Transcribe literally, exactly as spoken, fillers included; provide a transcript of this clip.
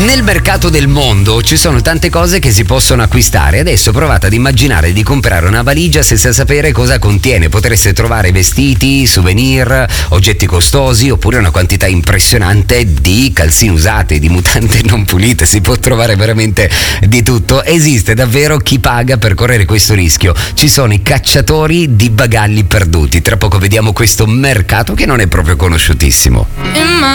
Nel mercato del mondo ci sono tante cose che si possono acquistare. Adesso provate ad immaginare di comprare una valigia senza sapere cosa contiene. Potreste trovare vestiti, souvenir, oggetti costosi oppure una quantità impressionante di calzini usate, di mutande non pulite. Si può trovare veramente di tutto. Esiste davvero chi paga per correre questo rischio. Ci sono i cacciatori di bagagli perduti. Tra poco vediamo questo mercato che non è proprio conosciutissimo.